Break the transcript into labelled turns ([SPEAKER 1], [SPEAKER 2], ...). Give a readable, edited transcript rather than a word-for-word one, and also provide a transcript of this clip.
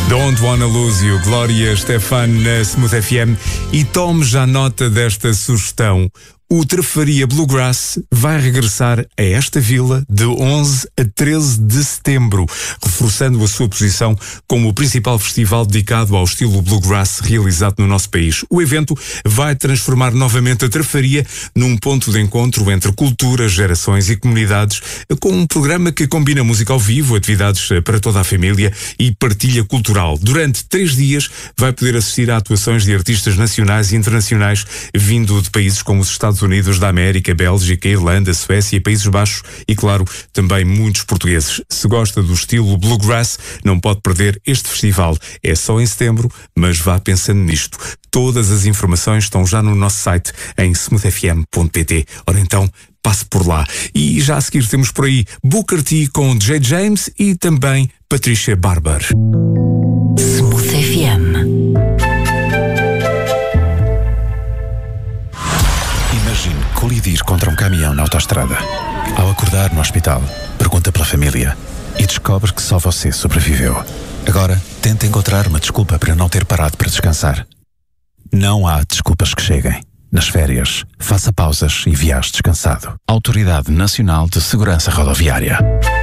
[SPEAKER 1] Don't Wanna Lose You, Glória Estefan na Smooth FM. E tome já nota desta sugestão. O Trafaria Bluegrass vai regressar a esta vila de 11 a 13 de setembro, reforçando a sua posição como o principal festival dedicado ao estilo Bluegrass realizado no nosso país. O evento vai transformar novamente a Trafaria num ponto de encontro entre culturas, gerações e comunidades, com um programa que combina música ao vivo, atividades para toda a família e partilha cultural. Durante 3 dias vai poder assistir a atuações de artistas nacionais e internacionais vindo de países como os Estados Unidos da América, Bélgica, Irlanda, Suécia, Países Baixos e, claro, também muitos portugueses. Se gosta do estilo Bluegrass, não pode perder este festival. É só em setembro, mas vá pensando nisto. Todas as informações estão já no nosso site em smoothfm.pt. Ora então, passe por lá. E já a seguir temos por aí Booker T com J. James e também Patricia Barber.
[SPEAKER 2] Smooth FM.
[SPEAKER 3] Imagine colidir contra um caminhão na autoestrada. Ao acordar no hospital, pergunta pela família e descobre que só você sobreviveu. Agora, tenta encontrar uma desculpa para não ter parado para descansar. Não há desculpas que cheguem. Nas férias, faça pausas e viaje descansado. Autoridade Nacional de Segurança Rodoviária.